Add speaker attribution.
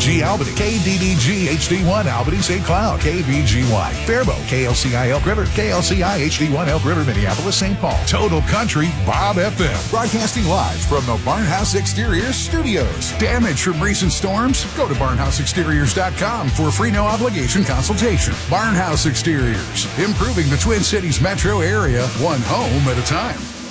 Speaker 1: KDDG Albany, KDDG HD1 Albany St. Cloud, KBGY Faribault, KLCI Elk River, KLCI HD1 Elk River Minneapolis St. Paul. Total Country Bob FM. Broadcasting live from the Barnhouse Exteriors studios. Damage from recent storms? Go to barnhouseexteriors.com for a free no obligation consultation. Barnhouse Exteriors, improving the Twin Cities metro area one home at a time.